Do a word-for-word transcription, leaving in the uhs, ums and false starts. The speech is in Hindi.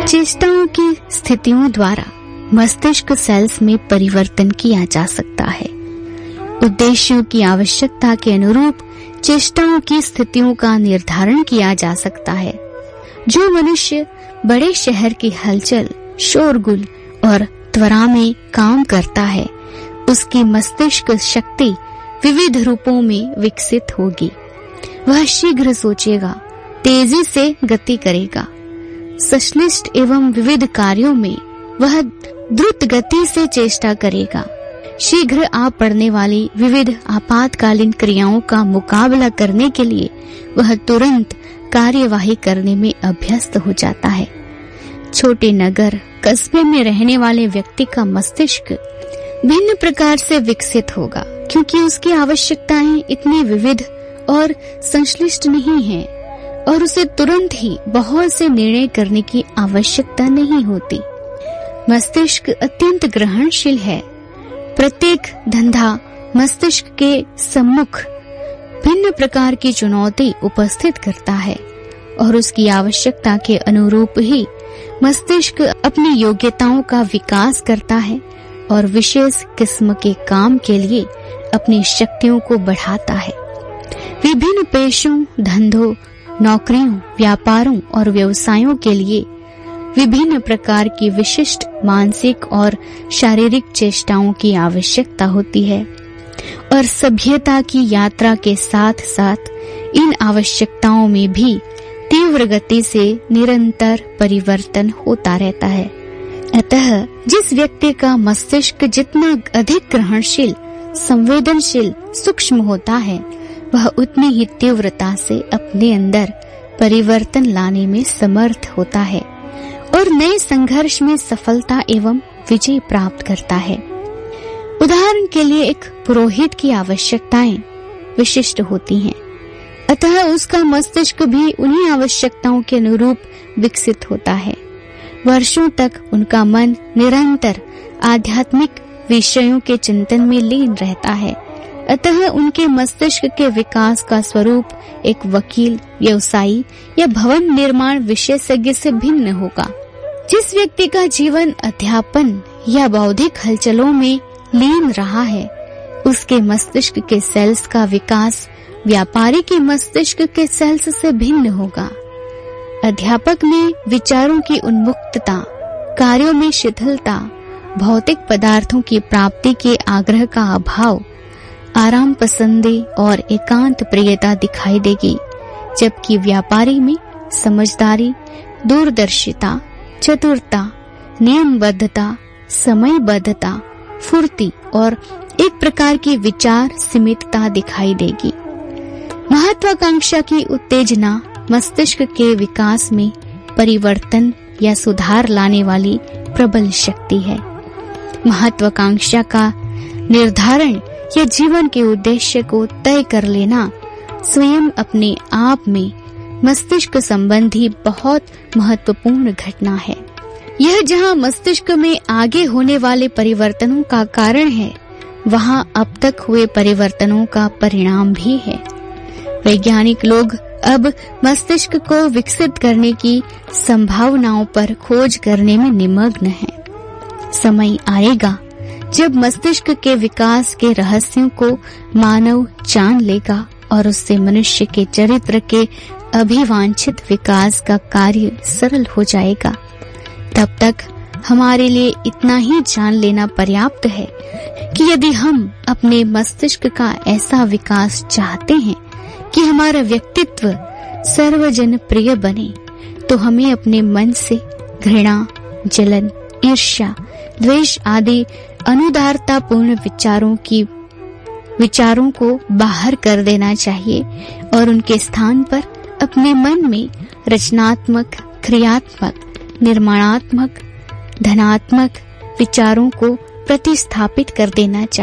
चेष्टाओं की स्थितियों द्वारा मस्तिष्क सेल्स में परिवर्तन किया जा सकता है। उद्देश्यों की आवश्यकता के अनुरूप चेष्टाओं की स्थितियों का निर्धारण किया जा सकता है। जो मनुष्य बड़े शहर की हलचल, शोरगुल और त्वरा में काम करता है, उसकी मस्तिष्क शक्ति विविध रूपों में विकसित होगी। वह शीघ्र सोचेगा, तेजी से गति करेगा। संश्लिष्ट एवं विविध कार्यों में वह द्रुत गति से चेष्टा करेगा। शीघ्र आ पड़ने वाली विविध आपातकालीन क्रियाओं का मुकाबला करने के लिए वह तुरंत कार्यवाही करने में अभ्यस्त हो जाता है। छोटे नगर, कस्बे में रहने वाले व्यक्ति का मस्तिष्क भिन्न प्रकार से विकसित होगा, क्योंकि उसकी आवश्यकताएं इतनी विविध और संश्लिष्ट नहीं हैं और उसे तुरंत ही बहुत से निर्णय करने की आवश्यकता नहीं होती। मस्तिष्क अत्यंत ग्रहणशील है। प्रत्येक धंधा मस्तिष्क के सम्मुख भिन्न प्रकार की चुनौती उपस्थित करता है और उसकी आवश्यकता के अनुरूप ही मस्तिष्क अपनी योग्यताओं का विकास करता है और विशेष किस्म के काम के लिए अपनी शक्तियों को बढ़ाता है। विभिन्न पेशों, धंधों, नौकरियों, व्यापारों और व्यवसायों के लिए विभिन्न प्रकार की विशिष्ट मानसिक और शारीरिक चेष्टाओं की आवश्यकता होती है और सभ्यता की यात्रा के साथ साथ इन आवश्यकताओं में भी तीव्र गति से निरंतर परिवर्तन होता रहता है। अतः जिस व्यक्ति का मस्तिष्क जितना अधिक ग्रहणशील, संवेदनशील, सूक्ष्म होता है, वह उतनी ही तीव्रता से अपने अंदर परिवर्तन लाने में समर्थ होता है और नए संघर्ष में सफलता एवं विजय प्राप्त करता है। उदाहरण के लिए एक पुरोहित की आवश्यकताएं विशिष्ट होती हैं, अतः उसका मस्तिष्क भी उन्हीं आवश्यकताओं के अनुरूप विकसित होता है। वर्षों तक उनका मन निरंतर आध्यात्मिक विषयों के चिंतन में लीन रहता है, अतः उनके मस्तिष्क के विकास का स्वरूप एक वकील, व्यवसायी या भवन निर्माण विशेषज्ञ से भिन्न होगा। जिस व्यक्ति का जीवन अध्यापन या बौद्धिक हलचलों में लीन रहा है, उसके मस्तिष्क के सेल्स का विकास व्यापारी के मस्तिष्क के सेल्स से भिन्न होगा। अध्यापक में विचारों की उन्मुक्तता, कार्यों में शिथिलता, भौतिक पदार्थों की प्राप्ति के आग्रह का अभाव, आराम पसंदी और एकांत प्रियता दिखाई देगी, जबकि व्यापारी में समझदारी, दूरदर्शिता, चतुरता, नियमबद्धता, समयबद्धता, फुर्ती और एक प्रकार की विचार सीमितता दिखाई देगी। महत्वाकांक्षा की उत्तेजना मस्तिष्क के विकास में परिवर्तन या सुधार लाने वाली प्रबल शक्ति है। महत्वाकांक्षा का निर्धारण या जीवन के उद्देश्य को तय कर लेना स्वयं अपने आप में मस्तिष्क संबंधी बहुत महत्वपूर्ण घटना है। यह जहाँ मस्तिष्क में आगे होने वाले परिवर्तनों का कारण है, वहाँ अब तक हुए परिवर्तनों का परिणाम भी है। वैज्ञानिक लोग अब मस्तिष्क को विकसित करने की संभावनाओं पर खोज करने में निमग्न हैं। समय आएगा जब मस्तिष्क के विकास के रहस्यों को मानव जान लेगा और उससे मनुष्य के चरित्र के अभिवांछित विकास का कार्य सरल हो जाएगा। तब तक हमारे लिए इतना ही जान लेना पर्याप्त है कि यदि हम अपने मस्तिष्क का ऐसा विकास चाहते हैं कि हमारा व्यक्तित्व सर्वजन प्रिय बने, तो हमें अपने मन से घृणा, जलन, ईर्ष्या, द्वेष आदि अनुदारतापूर्ण विचारों की विचारों को बाहर कर देना चाहिए और उनके स्थान पर अपने मन में रचनात्मक, क्रियात्मक, निर्माणात्मक, धनात्मक विचारों को प्रतिस्थापित कर देना चाहिए।